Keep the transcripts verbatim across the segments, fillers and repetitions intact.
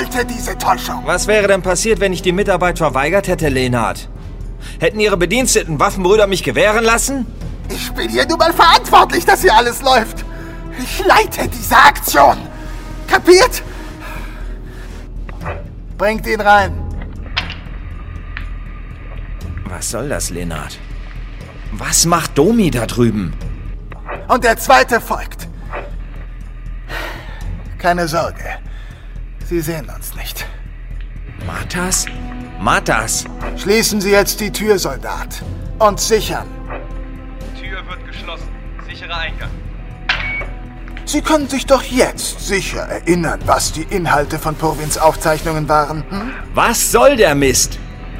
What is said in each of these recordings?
wollte diese Täuschung. Was wäre denn passiert, wenn ich die Mitarbeit verweigert hätte, Lenard? Hätten Ihre Bediensteten Waffenbrüder mich gewähren lassen? Ich bin hier nun mal verantwortlich, dass hier alles läuft. Ich leite diese Aktion. Kapiert? Bringt ihn rein. Was soll das, Lenard? Was macht Domi da drüben? Und der zweite folgt. Keine Sorge. Sie sehen uns nicht. Martas? Martas! Schließen Sie jetzt die Tür, Soldat. Und sichern. Tür wird geschlossen. Sicherer Eingang. Sie können sich doch jetzt sicher erinnern, was die Inhalte von Purwins Aufzeichnungen waren. Hm? Was soll der Mist?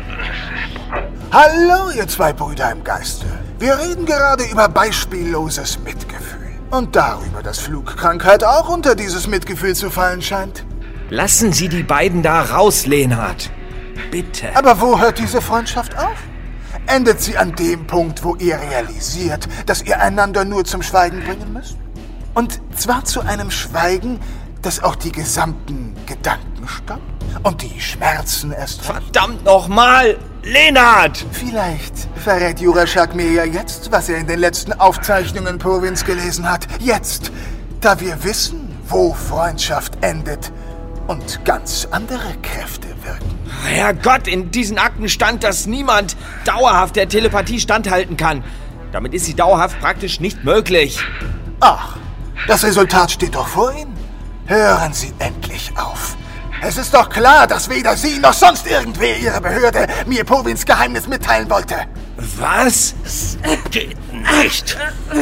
Hallo, ihr zwei Brüder im Geiste. Wir reden gerade über beispielloses Mitgefühl. Und darüber, dass Flugkrankheit auch unter dieses Mitgefühl zu fallen scheint. Lassen Sie die beiden da raus, Lenard. Bitte. Aber wo hört diese Freundschaft auf? Endet sie an dem Punkt, wo ihr realisiert, dass ihr einander nur zum Schweigen bringen müsst? Und zwar zu einem Schweigen, das auch die gesamten Gedanken stoppt und die Schmerzen erst... Verdammt nochmal! Lenard! Vielleicht verrät Jurashak mir ja jetzt, was er in den letzten Aufzeichnungen Purwins gelesen hat. Jetzt, da wir wissen, wo Freundschaft endet und ganz andere Kräfte wirken. Herrgott, in diesen Akten stand, dass niemand dauerhaft der Telepathie standhalten kann. Damit ist sie dauerhaft praktisch nicht möglich. Ach, das Resultat steht doch vor Ihnen. Hören Sie endlich auf. Es ist doch klar, dass weder Sie noch sonst irgendwer Ihre Behörde mir Purwins Geheimnis mitteilen wollte. Was? Es geht nicht.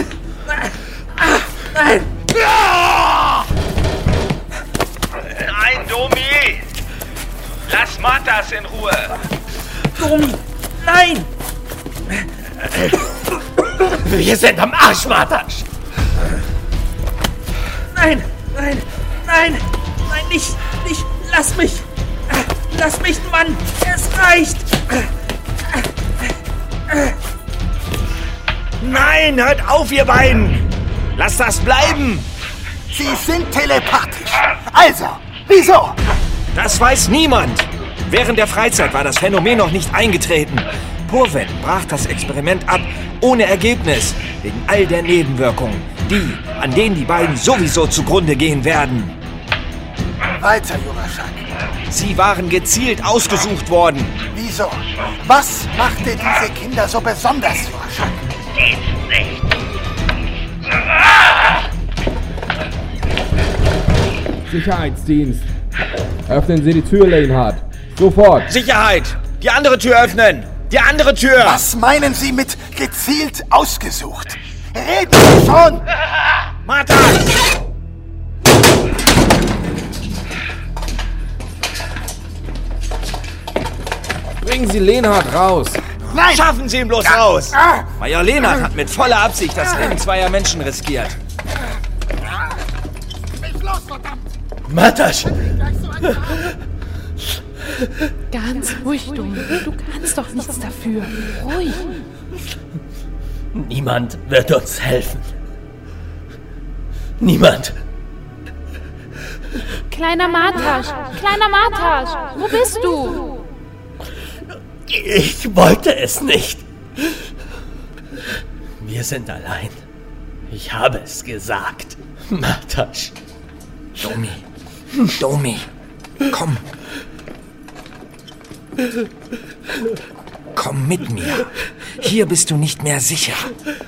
Nein! Nein, Domi! Lass Martas in Ruhe! Domi, nein! Wir sind am Arsch, Martas! Nein, nein, nein, nein, nicht, nicht, lass mich! Lass mich, Mann! Es reicht! Nein, hört auf, ihr beiden! Lasst das bleiben! Sie sind telepathisch. Also, wieso? Das weiß niemand! Während der Freizeit war das Phänomen noch nicht eingetreten. Purwin brach das Experiment ab, ohne Ergebnis, wegen all der Nebenwirkungen, die, an denen die beiden sowieso zugrunde gehen werden. Weiter, Jurashak. Sie waren gezielt ausgesucht worden. Wieso? Was machte diese Kinder so besonders, Jurashak? Geht nicht! Sicherheitsdienst. Öffnen Sie die Tür, Lenard. Sofort. Sicherheit! Die andere Tür öffnen! Die andere Tür! Was meinen Sie mit gezielt ausgesucht? Reden Sie schon! Martha! Bringen Sie Lenard raus. Nein! Schaffen Sie ihn bloß raus! Major Lenard hat mit voller Absicht das Leben zweier Menschen riskiert. Mich los, verdammt! Martas! Ganz ruhig, Domi. Du kannst doch nichts dafür. Ruhig. Niemand wird uns helfen. Niemand. Kleiner Martasch, kleiner Martasch, wo bist du? Ich wollte es nicht. Wir sind allein. Ich habe es gesagt. Martasch. Domi, Domi, komm. Komm mit mir. Hier bist du nicht mehr sicher.